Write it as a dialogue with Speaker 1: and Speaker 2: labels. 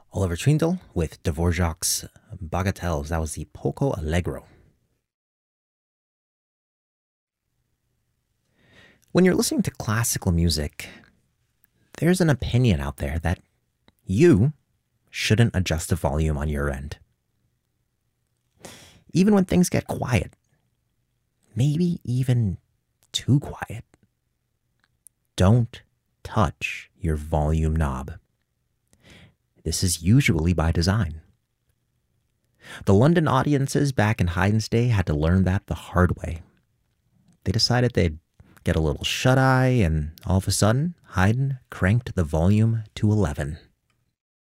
Speaker 1: Oliver Trindle with Dvorak's Bagatelles. That was the Poco Allegro. When you're listening to classical music, there's an opinion out there that you shouldn't adjust the volume on your end. Even when things get quiet, maybe even too quiet, don't touch your volume knob. This is usually by design. The London audiences back in Haydn's day had to learn that the hard way. They decided they'd get a little shut-eye, and all of a sudden, Haydn cranked the volume to 11.